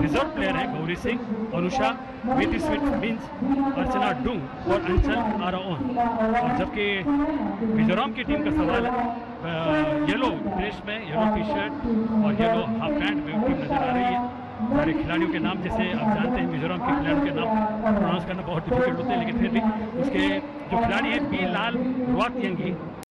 Reserve player हैं Gauri Singh, Anusha, वीति sweet binge, अर्चना डुंग और अंचल आराओन। और जबकि मिजोरम की टीम का सवाल है, येलो ड्रेस में, येलो टी शर्ट और येलो हाफ पैंट में टीम नजर आ रही है। सारे खिलाड़ियों के नाम, जैसे आप जानते हैं मिजोरम के खिलाड़ियों के नाम प्रोनाउंस करना बहुत डिफिकल्ट होते हैं, लेकिन फिर भी उसके जो खिलाड़ी हैं, पी लाल रुआतियंगी,